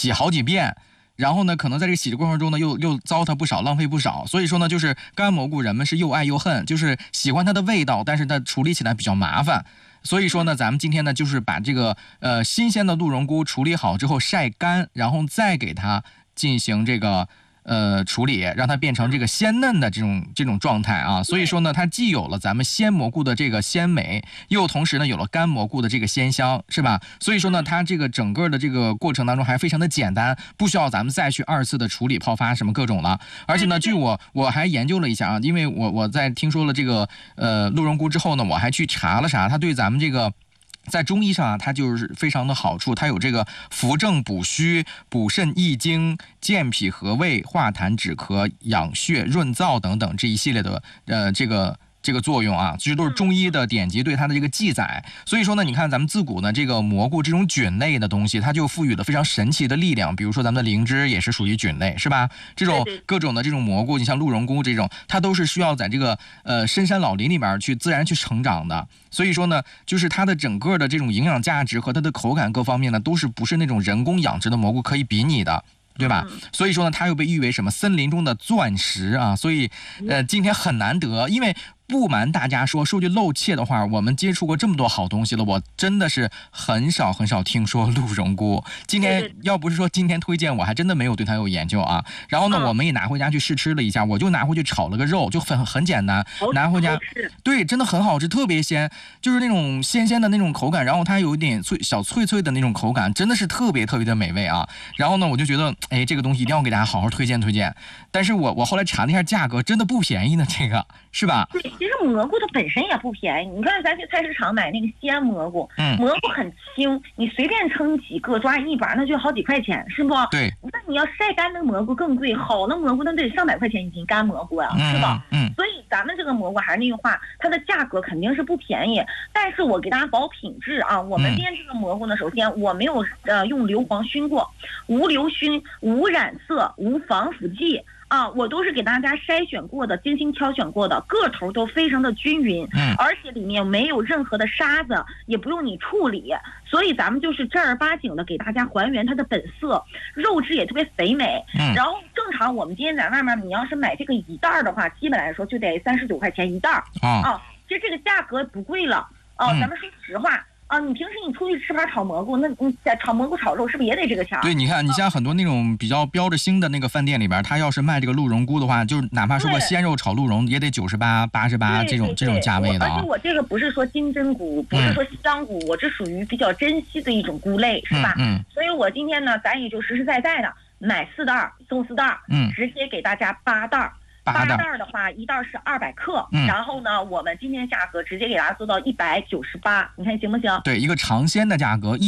洗好几遍。然后呢，可能在这个洗的过程中呢，又糟蹋不少，浪费不少。所以说呢，就是干蘑菇，人们是又爱又恨，就是喜欢它的味道，但是它处理起来比较麻烦。所以说呢，咱们今天呢，就是把这个新鲜的鹿茸菇处理好之后晒干，然后再给它进行这个处理，让它变成这个鲜嫩的这种状态啊。所以说呢，它既有了咱们鲜蘑菇的这个鲜美，又同时呢有了干蘑菇的这个鲜香，是吧？所以说呢，它这个整个的这个过程当中还非常的简单，不需要咱们再去2次的处理泡发什么各种了。而且呢，据我还研究了一下啊，因为我在听说了这个鹿茸菇之后呢，我还去查了查，它对咱们这个。在中医上啊，它就是非常的好处，它有这个扶正补虚、补肾益精、健脾和胃、化痰止咳、养血润燥等等这一系列的这个作用啊，其实都是中医的典籍对它的这个记载。所以说呢，你看咱们自古呢，这个蘑菇这种菌类的东西，它就赋予了非常神奇的力量。比如说咱们的灵芝也是属于菌类，是吧？这种各种的这种蘑菇，你像鹿茸菇这种，它都是需要在这个深山老林里面去自然去成长的。所以说呢，就是它的整个的这种营养价值和它的口感各方面呢，都是不是那种人工养殖的蘑菇可以比拟的。对吧？所以说呢，它又被誉为什么森林中的钻石啊？所以，今天很难得，因为不瞒大家说句露怯的话，我们接触过这么多好东西了，我真的是很少听说鹿茸菇。今天要不是说今天推荐，我还真的没有对它有研究啊。然后呢，我们也拿回家去试吃了一下，我就拿回去炒了个肉，就很简单，拿回家，对，真的很好吃，特别鲜，就是那种鲜鲜的那种口感，然后它有一点小脆脆的那种口感，真的是特别的美味啊。然后呢，我就觉得，哎，这个东西一定要给大家好好推荐。但是我后来查了一下价格，真的不便宜呢，这个是吧？ 对，其实蘑菇它本身也不便宜。你看咱去菜市场买那个鲜蘑菇，蘑菇很轻，你随便称几个抓一把，那就好几块钱，是不？ 对。 那你要晒干的蘑菇更贵，好的蘑菇那得上百块钱一斤，干蘑菇啊，是吧？所以咱们这个蘑菇还是那句话，它的价格肯定是不便宜。但是我给大家保品质啊，我们编这个蘑菇呢，首先我没有用硫磺熏过，无硫熏、无染色、无防腐剂。啊，我都是给大家筛选过的，精心挑选过的，个头都非常的均匀，而且里面没有任何的沙子，也不用你处理，所以咱们就是正儿八经的给大家还原它的本色，肉质也特别肥美。然后正常我们今天在外面，你要是买这个一袋的话，基本来说就得39块钱一袋啊，其实这个价格不贵了啊，咱们说实话。啊，你平时你出去吃盘炒蘑菇，那你炒蘑菇炒肉是不是也得这个钱？ 对，你看，你像很多那种比较标着星的那个饭店里边，他要是卖这个鹿茸菇的话，就是哪怕说个鲜肉炒鹿茸，也得98、88这种价位的啊。 而且我这个不是说金针菇，不是说西洋菇，我这属于比较珍稀的一种菇类，是吧？所以我今天呢，咱也就实实在在的买4袋送4袋，直接给大家8袋。8袋的话，一袋是200克，然后呢，我们今天价格直接给大家做到198，你看行不行？ 对，一个尝鲜的价格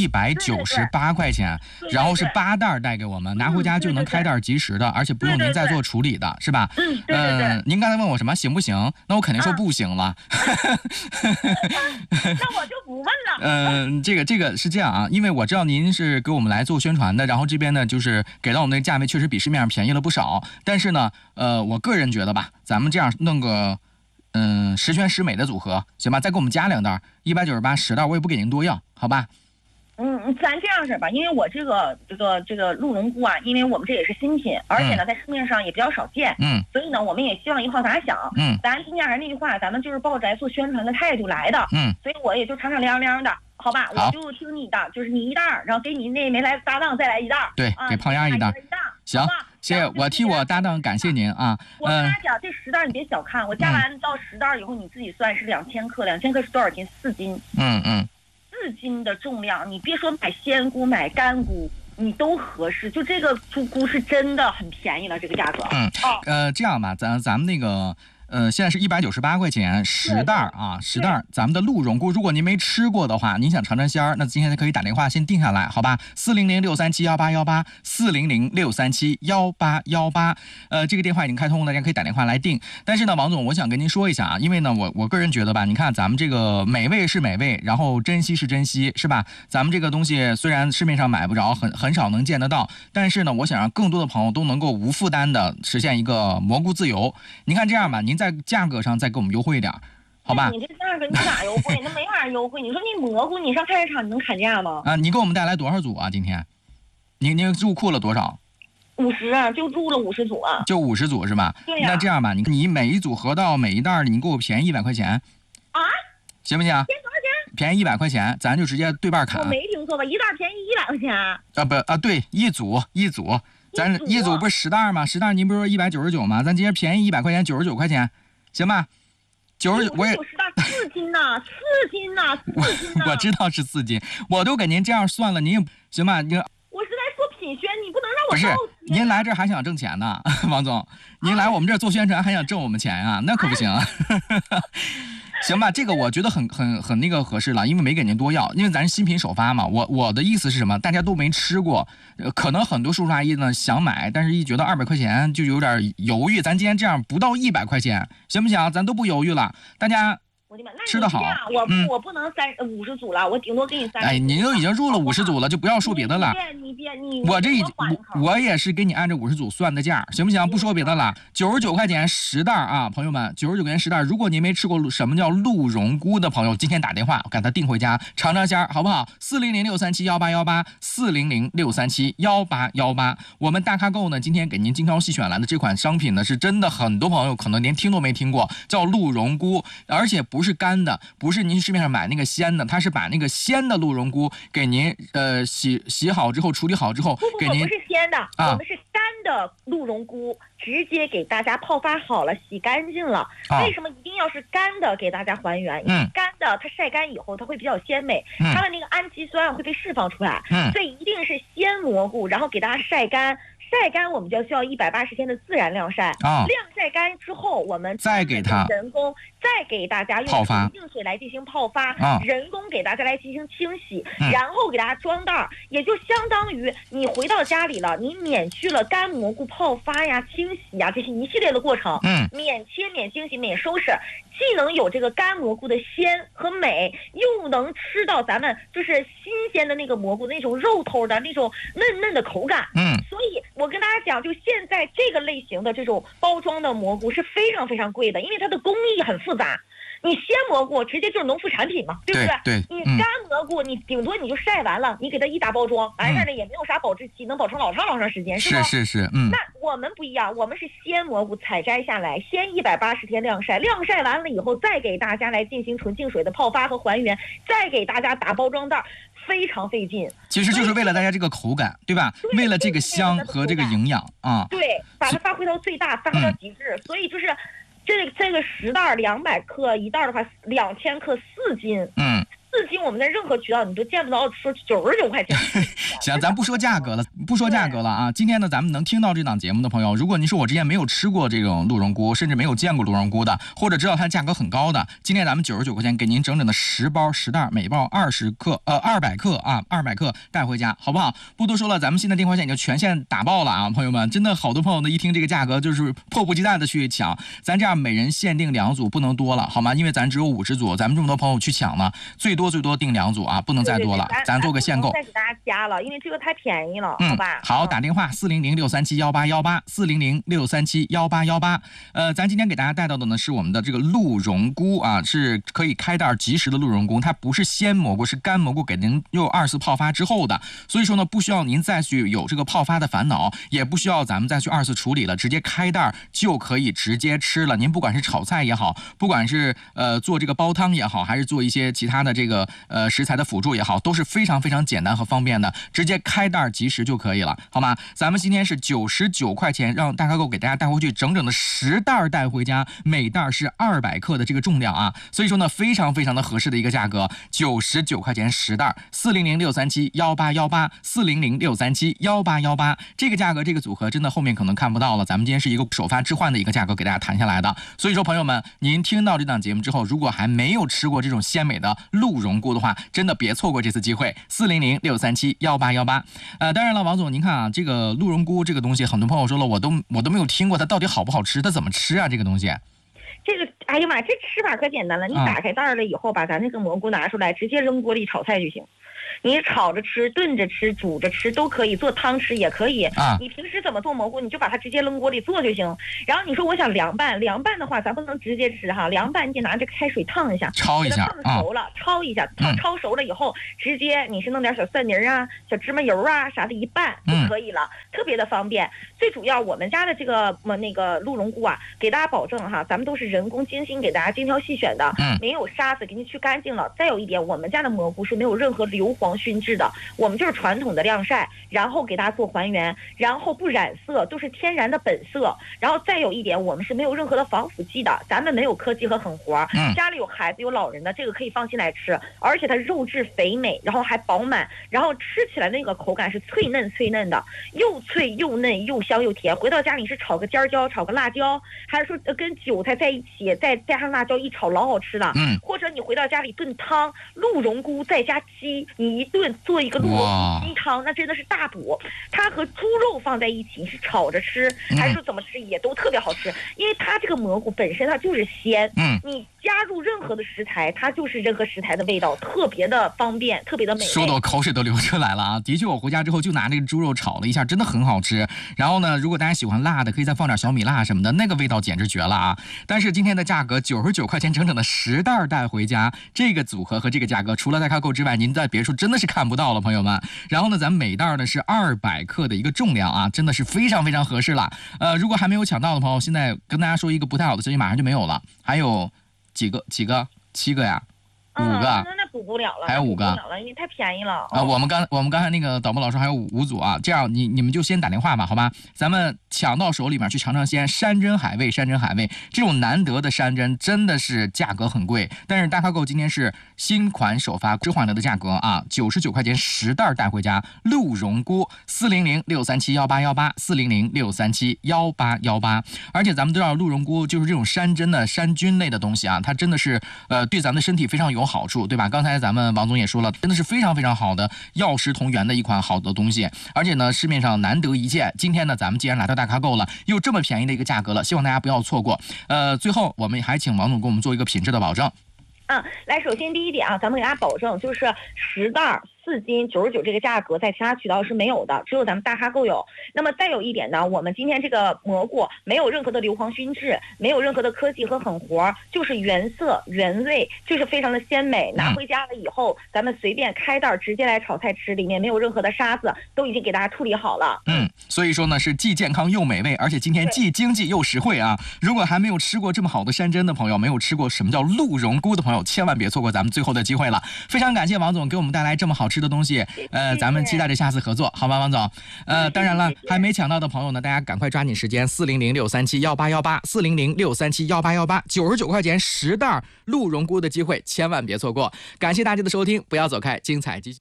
198块钱，然后是8袋带给我们，拿回家就能开袋即食的，而且不用您再做处理的，是吧？ 对。 您刚才问我什么行不行？那我肯定说不行了。 那我就不问了。 这个是这样啊，因为我知道您是给我们来做宣传的，然后这边呢就是给到我们的价位确实比市面上便宜了不少，但是呢，我个人觉得吧，咱们这样弄个十全十美的组合，行吧？再给我们加2袋，198、10袋，我也不给您多要，好吧？ 咱这样式吧，因为我这个鹿茸菇啊，因为我们这也是新品，而且呢在市面上也比较少见，所以呢我们也希望一炮打响，咱今天还是那句话，咱们就是抱着做宣传的态度来的，所以我也就敞敞亮亮的，好吧？我就听你的，就是你1袋，然后给你那没来搭档再来1袋， 对，给胖丫1袋，行，谢谢，我替我搭档感谢您啊。 我跟大家讲，这10袋你别小看，我加完到10袋以后，你自己算是2000克，2000克是多少斤？4斤。4斤的重量，你别说买鲜菇买干菇，你都合适。就这个菇是真的很便宜了，这个价格。 这样吧，咱们那个。现在是198块钱10袋啊，10袋。咱们的鹿茸菇，如果您没吃过的话，您想尝尝鲜儿，那今天可以打电话先定下来，好吧？400-637-1818，400-637-1818。这个电话已经开通了，大家可以打电话来定。但是呢，王总，我想跟您说一下啊，因为呢，我个人觉得吧，你看咱们这个美味是美味，然后珍惜是珍惜，是吧？咱们这个东西虽然市面上买不着，很少能见得到，但是呢，我想让更多的朋友都能够无负担的实现一个蘑菇自由。您看这样吧，您在价格上再给我们优惠一点，好吧？ 你这价格你咋优惠？那没法优惠。你说你蘑菇，你上菜市场你能砍价吗？ 你给我们带来多少组啊？今天您入库了多少 ？50啊，就入了50组啊。 就50组是吧？ 对呀。 那这样吧，你每一组合到每一袋你给我便宜100块钱。 啊？ 行不行？ 便宜多少钱？ 便宜100块钱，咱就直接对半砍。 我没听错吧？一袋便宜100块钱啊？ 对，一组，咱一组不是10袋吗？10袋您不是说199吗？咱今天便宜100块钱，99块钱，行吧？90我也 10袋4斤呐，4斤呐，4斤呐。 我知道是4斤，我都给您这样算了，您行吧？ 我是在做品宣，你不能让我不是您来这儿还想挣钱呢，王总，您来我们这儿做宣传还想挣我们钱呀？那可不行。行吧，这个我觉得很那个合适了，因为没给您多要，因为咱新品首发嘛。我的意思是什么？大家都没吃过，可能很多叔叔阿姨呢想买，但是一觉得200块钱就有点犹豫。咱今天这样不到100块钱，行不行？咱都不犹豫了，大家吃得好。 我不能50组了，我顶多给你30。 哎，您都已经入了50组了，就不要说别的了。我也是给你按照50组算的价，行不行？不说别的了，99块钱10袋啊，朋友们，99块钱10袋。如果您没吃过什么叫鹿茸菇的朋友，今天打电话我给他订回家尝尝鲜，好不好？400-637-1818，400-637-1818。我们大咖购呢，今天给您精挑细选来的这款商品呢，是真的很多朋友可能连听都没听过，叫鹿茸菇，而且不是干的，不是您市面上买那个鲜的，它是把那个鲜的鹿茸菇给您洗好之后处理好之后，给您不是鲜的，我们是干的鹿茸菇，直接给大家泡发好了，洗干净了。为什么一定要是干的给大家还原？因为干的它晒干以后它会比较鲜美，它的那个氨基酸会被释放出来，所以一定是鲜蘑菇，然后给大家晒干。晒干我们就需要180天的自然晾晒，晾晒干之后，我们再给它人工，再给大家用纯净水来进行泡发，人工给大家来进行清洗，然后给大家装袋，也就相当于你回到家里了，你免去了干蘑菇泡发呀、清洗呀这些一系列的过程，免切、免清洗、免收拾，既能有这个干蘑菇的鲜和美，又能吃到咱们就是新鲜的那个蘑菇那种肉头的那种嫩嫩的口感，所以我跟大家讲，就现在这个类型的这种包装的蘑菇是非常非常贵的，因为它的工艺很复杂。你鲜蘑菇直接就是农副产品嘛，对不对？ 对。 你干蘑菇，你顶多你就晒完了，你给它一打包装，完事儿了也没有啥保质期，能保存老长时间，是吗？ 是。 那我们不一样，我们是鲜蘑菇采摘下来，先180天晾晒，晾晒完了以后，再给大家来进行纯净水的泡发和还原，再给大家打包装袋。非常费劲， 其实就是为了大家这个口感，对吧？为了这个香和这个营养啊。 对，把它发挥到最大，发挥到极致。所以就是这个10袋200克，一袋的话2000克4斤。4斤我们在任何渠道你都见不到说99块钱。 行，咱不说价格了啊。今天呢，咱们能听到这档节目的朋友，如果您说我之前没有吃过这种鹿茸菇，甚至没有见过鹿茸菇的，或者知道它的价格很高的，今天咱们99块钱给您整整的10包10袋，每包200克啊，200克带回家，好不好？不多说了，咱们现在电话线已经全线打爆了啊，朋友们，真的好多朋友呢一听这个价格就是迫不及待的去抢，咱这样每人限定2组，不能多了，好吗？因为咱只有50组，咱们这么多朋友去抢呢，最多定2组啊，不能再多了，咱做个限购。 再给大家加了，因为这个太便宜了，好吧？ 好，打电话400-637-1818，400-637-1818。咱今天给大家带到的呢是我们的这个鹿茸菇啊，是可以开袋即食的鹿茸菇，它不是鲜蘑菇，是干蘑菇，给您又2次泡发之后的，所以说呢，不需要您再去有这个泡发的烦恼，也不需要咱们再去2次处理了，直接开袋就可以直接吃了。您不管是炒菜也好，不管是做这个煲汤也好，还是做一些其他的这个食材的辅助也好，都是非常非常简单和方便的，直接开袋即食就可以了，好吗？咱们今天是99块钱，让大咖购给大家带回去整整的10袋带回家，每袋是200克的这个重量啊，所以说呢，非常非常的合适的一个价格，99块钱10袋，400-637-1818，400-637-1818，这个价格这个组合真的后面可能看不到了，咱们今天是一个首发置换的一个价格给大家谈下来的，所以说朋友们，您听到这档节目之后，如果还没有吃过这种鲜美的鹿茸菇的话，真的别错过这次机会，400-637-1818。当然了，王总，您看啊，这个鹿茸菇这个东西，很多朋友说了，我都没有听过，它到底好不好吃？它怎么吃啊？这个东西？ 这个，哎呀妈，这吃法可简单了，你打开袋了以后，把咱那个蘑菇拿出来，直接扔锅里炒菜就行。 你炒着吃、炖着吃、煮着吃都可以，做汤吃也可以。你平时怎么做蘑菇，你就把它直接扔锅里做就行。然后你说我想凉拌的话，咱不能直接吃哈，凉拌你得拿着开水烫一下， 焯一下， 烫熟了，焯一下，焯熟了以后，直接你是弄点小蒜泥啊、小芝麻油啊啥的一拌就可以了，特别的方便。最主要我们家的这个那个鹿茸菇啊，给大家保证哈，咱们都是人工精心给大家精挑细选的，没有沙子，给你去干净了。再有一点，我们家的蘑菇是没有任何硫磺熏制的，我们就是传统的晾晒，然后给大家做还原，然后不染色，都是天然的本色。然后再有一点，我们是没有任何的防腐剂的，咱们没有科技和狠活。家里有孩子有老人的，这个可以放心来吃，而且它肉质肥美，然后还饱满，然后吃起来那个口感是脆嫩的，又脆又嫩又香又甜。回到家里是炒个尖椒，炒个辣椒，还是说跟韭菜在一起，再加上辣椒一炒，老好吃了。或者你回到家里炖汤，鹿茸菇再加鸡，你一炖做一个鹿茸菇鸡汤，那真的是大补。它和猪肉放在一起，你是炒着吃，还是说怎么吃也都特别好吃，因为它这个蘑菇本身它就是鲜，你加入任何的食材，它就是任何食材的味道，特别的方便，特别的美味。 说的我口水都流出来了啊！的确，我回家之后就拿那个猪肉炒了一下，真的很好吃。然后呢，如果大家喜欢辣的，可以再放点小米辣什么的，那个味道简直绝了啊！但是今天的价格99块钱整整的10袋带回家，这个组合和这个价格，除了代客购之外，您在别处真的是看不到了，朋友们。然后呢，咱们每袋呢是200克的一个重量啊，真的是非常非常合适了。如果还没有抢到的朋友，现在跟大家说一个不太好的消息，马上就没有了，还有几个7个呀，5个。 那补不了了， 还有5个， 因为太便宜了。 我们刚才那个导播老师还有5组啊，这样你们就先打电话吧，好吧？咱们抢到手里面去尝尝鲜，山珍海味这种难得的山珍真的是价格很贵，但是大咖购今天是新款首发，置换得的价格啊，99块钱10袋带回家。鹿茸菇400-637-188，400-637-188，而且咱们都知道鹿茸菇就是这种山珍的山菌类的东西啊，它真的是对咱们的身体非常有好处，对吧？刚才咱们王总也说了，真的是非常非常好的药食同源的一款好的东西，而且呢市面上难得一见。今天呢咱们既然来到大咖购了，又这么便宜的一个价格了，希望大家不要错过。最后我们还请王总给我们做一个品质的保证。 来，首先第一点啊，咱们给大家保证就是10袋4斤99这个价格在其他渠道是没有的，只有咱们大咖购有。那么再有一点呢，我们今天这个蘑菇没有任何的硫磺熏制，没有任何的科技和狠活，就是原色原味，就是非常的鲜美。拿回家了以后，咱们随便开袋直接来炒菜吃，里面没有任何的沙子，都已经给大家处理好了。 所以说呢是既健康又美味，而且今天既经济又实惠啊！如果还没有吃过这么好的山珍的朋友，没有吃过什么叫鹿茸菇的朋友，千万别错过咱们最后的机会了。非常感谢王总给我们带来这么好吃的东西，咱们期待着下次合作，好吗，王总？当然了，还没抢到的朋友呢，大家赶快抓紧时间，400-637-188，400-637-188，99块钱10袋鹿茸菇的机会，千万别错过。感谢大家的收听，不要走开，精彩继续。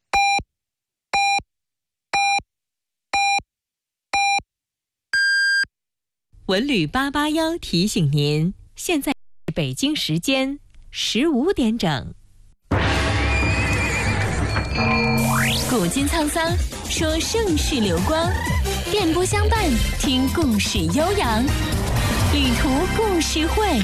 文旅881提醒您，现在北京时间15点整。古今沧桑，说盛世流光；电波相伴，听故事悠扬。旅途故事会。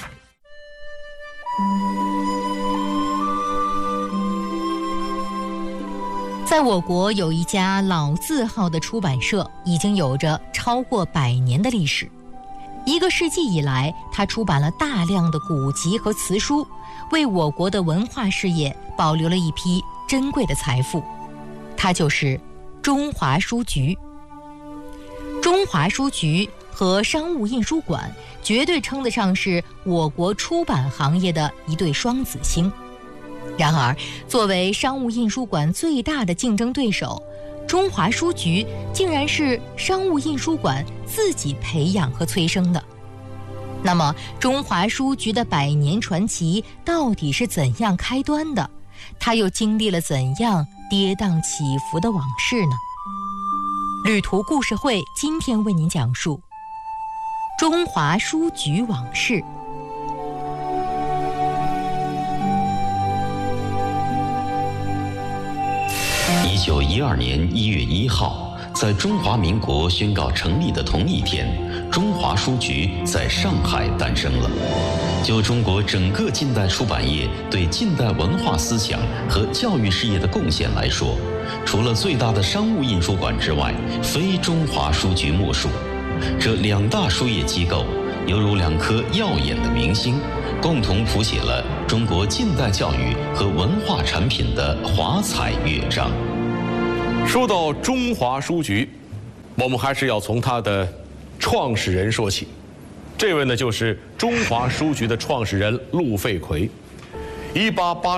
在我国有一家老字号的出版社，已经有着超过100年的历史。1个世纪以来，它出版了大量的古籍和词书，为我国的文化事业保留了一批珍贵的财富。它就是中华书局。中华书局和商务印书馆绝对称得上是我国出版行业的一对双子星。然而，作为商务印书馆最大的竞争对手，中华书局竟然是商务印书馆自己培养和催生的。那么，中华书局的100年传奇到底是怎样开端的？它又经历了怎样跌宕起伏的往事呢？旅途故事会今天为您讲述中华书局往事。 1912年1月1号， 在中华民国宣告成立的同一天，中华书局在上海诞生了。就中国整个近代出版业对近代文化思想和教育事业的贡献来说，除了最大的商务印书馆之外，非中华书局莫属。这2大书业机构犹如2颗耀眼的明星，共同谱写了中国近代教育和文化产品的华彩乐章。 说到中华书局，我们还是要从它的创始人说起。这位呢，就是中华书局的创始人陆废奎。1880